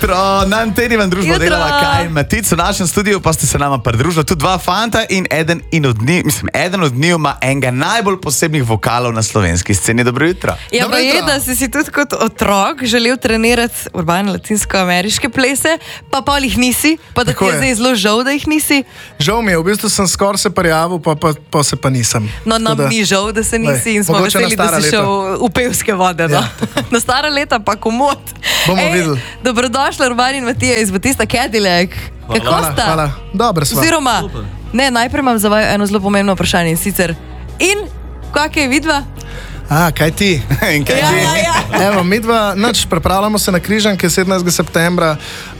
Na anteni vam družbo delava Kaj in Matic, v našem studiu pa ste se nama pridružili tudi dva fanta in eden od njiju ima enega najbolj posebnih vokalov na slovenski sceni. Dobro jutro. Ja, pa je, da si tudi kot otrok želel trenirati urbane latinsko-ameriške plese, pa pol jih nisi, pa da ti je zdaj zelo žal, da jih nisi. Žal mi je, v bistvu sem skoraj se prijavil, pa se pa nisem. No, nam ni žal, da se nisi in smo veseli, da si šel v pevske vode. No? Ja. Na stara leta pa komod. Bomo videli. Dobrodošli, Urban in Matija iz Batista Cadillac. Kako sta? Hvala. Dobro sva. Oziroma, najprej imam za vaju eno zelo pomembno vprašanje in sicer, kak je vidva? Kaj ti? In kaj ti? Evo, midva, pripravljamo se na križanke 17. septembra,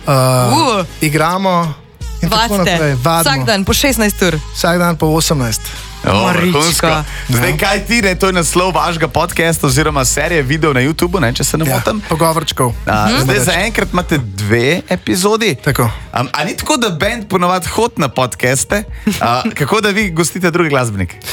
igramo in tako naprej. Vsak dan po 16 ur. Vsak dan po 18. Marička. Zdaj, kaj ti, to je naslov vašega podcasta oziroma serije video na YouTubu, če se ne motim. Pogovorčkov. Zdaj, zaenkrat imate 2 epizodi. Tako. A ni tako, da band ponovadi hod na podcaste? Kako da vi gostite druge glasbenike?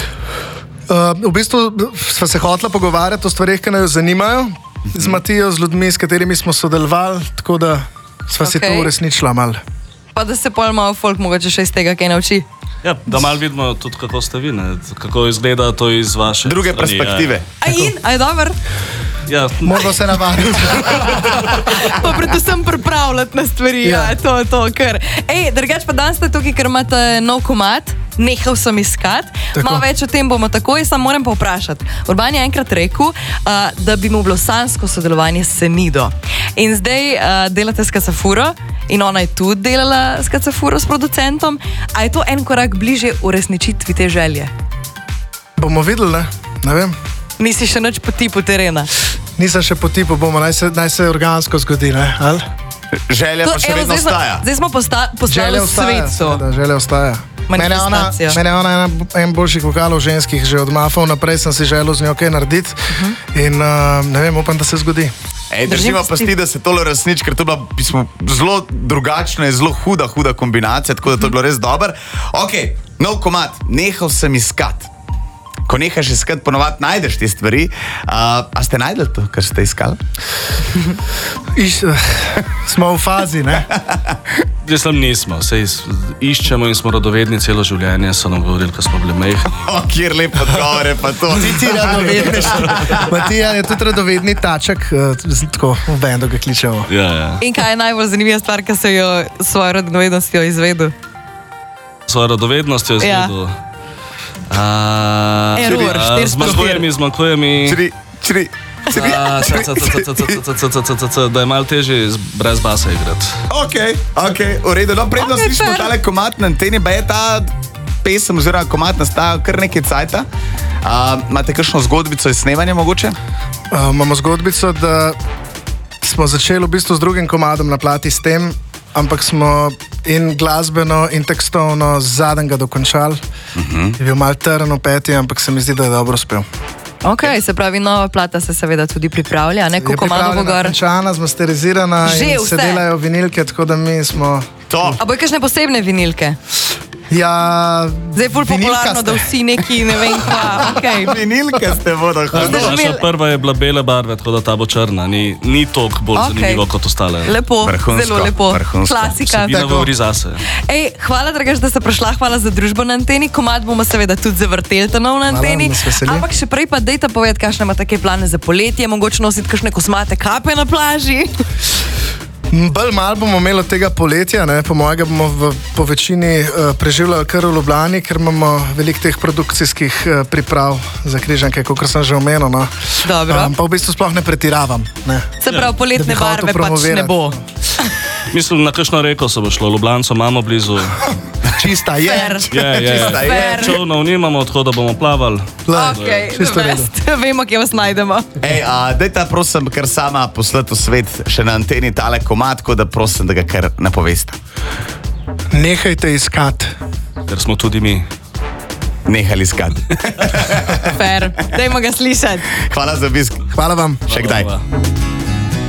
V bistvu sva se hotela pogovarjati o stvarih, ki nas zanimajo, z Matijo, z ljudmi, s katerimi smo sodelovali, tako da sva si to uresničila malo. Pa da se pol malo folk mogoče še iz tega kaj nauči. Ja, da malo vidimo tudi, kako ste vi, kako izgleda to iz vaše druge strani, perspektive. A je dober? Ja. Moramo se navaditi. Pa predvsem pripravljati na stvari, to kar. Drugač pa danes ste tukaj, ker imate nov komad, Nehal sem iskat. Malo več o tem bomo takoj, samo moram pa vprašati. Urban je enkrat rekel, da bi mu bilo sanjsko sodelovanje s Senido. In zdaj delate s Kacafuro in ona je tudi delala s Kacafuro, s producentom. A je to en korak bliže uresničitvi te želje? Bomo videli, ne vem. Nisi še nič po tipu terena? Nisem še po tipu, naj se organsko zgodi, ali? Želja pa še vedno ostaja. Zdaj smo postali v svetu. Želja ostaja. Mene je ona en boljših vokalov ženskih že od Mafov, naprej sem si želel z njo kaj narediti in ne vem, upam, da se zgodi. Držimo pasti, da se tole resniči, ker to je bila zelo drugačna in zelo huda kombinacija, tako da to je bilo res dobro. Ok, nov komad, Nehal sem iskat. Ko nehaš iskati, ponovadi najdeš te stvari. A ste najdeli to, kar ste iskali? Smo v fazi, ne? Mislim, nismo. Iščemo in smo radovedni celo življenje, so nam govorili, ko smo bili mehni. Kjer lepo odgovore pa to. Ti radovedneš. Matija je tudi radovedni tačak, tako v bendu ga kličemo. Ja. In kaj je najbolj zanimiva stvar, ki se jo svojo radovednostjo izvedel? Svojo radovednostjo izvedel? Zmanjkuje mi... Da je malo težje brez basa igrati. Ok, v redu. No, predno slišimo tale komad na anteni, pa je ta pesem oziroma komad nastajal kar nekaj cajta. Imate kakšno zgodbico iz snemanja mogoče? Imamo zgodbico, da smo začeli v bistvu z drugim komadom na plati s tem, ampak smo in glasbeno in tekstovno zadnjega dokončali. Je bil malo trn v peti, ampak se mi zdi, da je dobro uspel. Ok, se pravi, nova plata se seveda tudi pripravlja, ne? Koliko malo bo gor? Je pripravljena, zmasterizirana in se delajo vinilke, tako da mi smo... A bojo kakšne posebne vinilke? Ja, zdaj je ful popularno, da vsi neki, ne vem kva, okej. Vinilke ste bodo hodili. Naša prva je bila bele barve, tako da ta bo črna, ni toliko bolj zanimivo kot ostale. Lepo, zelo lepo, klasika. Vsebina govori zase. Hvala, dragaš, da ste prišla, hvala za družbo na anteni, komad bomo seveda tudi zavrteli ta nov na anteni, ampak še prej pa dejte povedati, kakšne ima take plane za poletje, mogoče nositi kakšne kosmate kape na plaži. Bolj malo bomo imeli od tega poletja, po mojega bomo po večini preživljali kar v Ljubljani, ker imamo veliko teh produkcijskih priprav za križanke, kot sem že omenil. Dobro. Pa v bistvu sploh ne pretiravam. Se pravi, poletne barve pač ne bo. Mislim, na kakšno reko se bo šlo, Ljubljanco imamo blizu. Čista je. Čovnov nimamo, tako da bomo plavali. Vemo, kje vas najdemo. Dajte, prosim, kar sama poslati v svet še na anteni tale komad, tako da prosim, da ga kar napoveste. Nehajte iskati. Ker smo tudi mi. Nehali iskati. Fair. Dajmo ga slišati. Hvala za obisk. Hvala vam. Še kdaj.